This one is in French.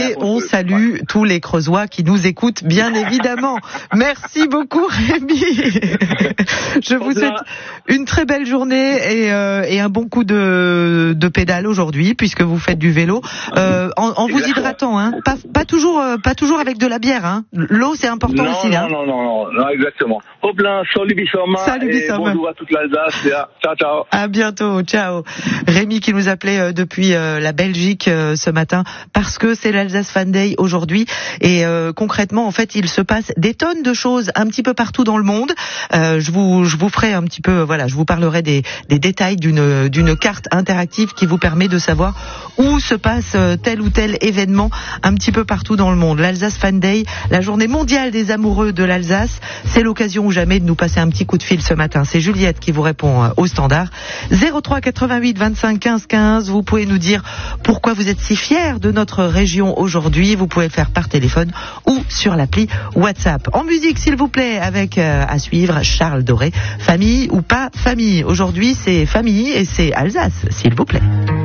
Et on salue tous les Creusois qui nous écoutent, bien évidemment. Merci beaucoup, Rémi. Je vous souhaite une très belle journée et un bon coup de pédale aujourd'hui, puisque vous faites du vélo. En vous hydratant, hein. Pas toujours avec de la bière, hein. L'eau, c'est important aussi, hein. Non, exactement. Hop là, salut Bissoma. Salut Bissoma. Bonjour à toute l'Alsace. Ciao. À bientôt, ciao. Rémi qui nous appelait depuis la Belgique ce matin, parce que c'est l'Alsace Fan Day aujourd'hui, et concrètement, en fait, il se passe des tonnes de choses un petit peu partout dans le monde. Je vous ferai un petit peu, je vous parlerai des détails d'une carte interactive qui vous permet de savoir où se passe tel ou tel événement un petit peu partout dans le monde. L'Alsace Fan Day, la journée mondiale des amoureux de l'Alsace, c'est l'occasion ou jamais de nous passer un petit coup de fil ce matin. C'est Juliette qui vous répond au standard 03 88 25 15 15. Vous pouvez nous dire pourquoi vous êtes si fiers de notre région aujourd'hui. Vous pouvez le faire par téléphone ou sur l'appli WhatsApp. En musique, s'il vous plaît, avec à suivre Charles Doré. Famille ou pas famille. Aujourd'hui, c'est famille et c'est Alsace, s'il vous plaît.